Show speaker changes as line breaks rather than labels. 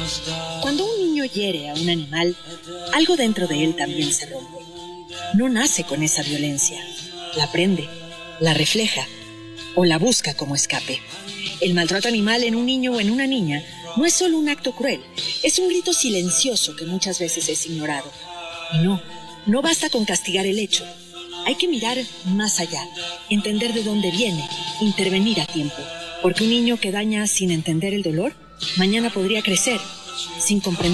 Cuando un niño hiere a un animal, algo dentro de él también se rompe. No nace con esa violencia, la aprende, la refleja o la busca como escape. El maltrato animal en un niño o en una niña no es solo un acto cruel, es un grito silencioso que muchas veces es ignorado. Y no basta con castigar el hecho. Hay que mirar más allá, entender de dónde viene, intervenir a tiempo. Porque un niño que daña sin entender el dolor, mañana podría crecer sin comprender